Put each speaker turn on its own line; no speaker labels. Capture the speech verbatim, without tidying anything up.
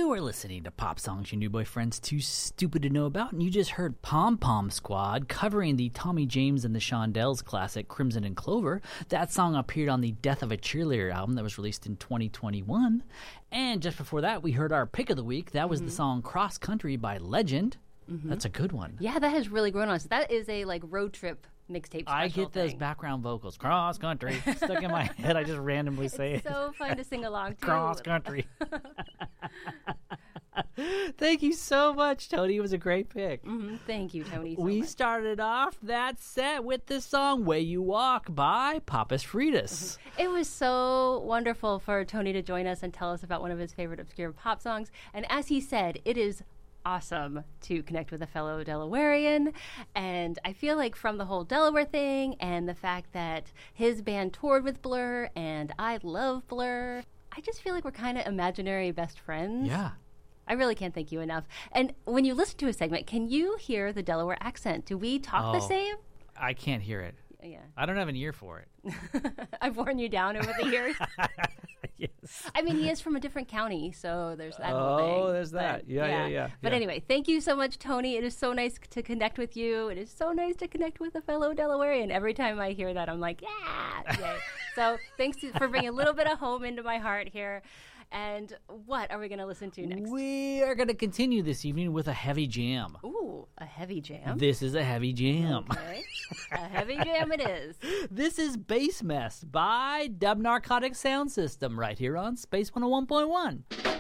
You are listening to Pop Songs Your New Boyfriend's Too Stupid to Know About, and you just heard Pom Pom Squad covering the Tommy James and the Shondells classic Crimson and Clover. That song appeared on the Death of a Cheerleader album that was released in twenty twenty-one. And just before that, we heard our pick of the week. That was mm-hmm. the song Cross Country by Legend. Mm-hmm. That's a good one.
Yeah, that has really grown on us. That is a like road trip mixtape special
I get those
thing.
background vocals. Cross Country. Stuck in my head. I just randomly say
it's
it.
so fun to sing along to.
Cross Country. Thank you so much, Tony. It was a great pick.
Mm-hmm. Thank you, Tony. So
we
much.
started off that set with the song Way You Walk by Pappas Fritas.
Mm-hmm. It was so wonderful for Tony to join us and tell us about one of his favorite obscure pop songs. And as he said, it is awesome to connect with a fellow Delawarean, and I feel like from the whole Delaware thing and the fact that his band toured with Blur and I love Blur, I just feel like we're kind of imaginary best friends.
Yeah.
I really can't thank you enough. And when you listen to a segment, can you hear the Delaware accent? Do we talk
oh,
the same?
I can't hear it.
Yeah.
I don't have an ear for it.
I've worn you down over the years.
Yes.
I mean, he is from a different county, so there's that
oh,
whole thing.
Oh, there's that.
But,
yeah, yeah, yeah, yeah.
But
yeah.
anyway, thank you so much, Tony. It is so nice to connect with you. It is so nice to connect with a fellow Delawarean. Every time I hear that, I'm like, yeah. Yay. So thanks to, for bringing a little bit of home into my heart here. And what are we going to listen to next?
We are going to continue this evening with a heavy jam.
Ooh, a heavy jam.
This is a heavy jam.
Okay. A heavy jam it is.
This is Bass Mess by Dub Narcotic Sound System right here on Space one oh one point one.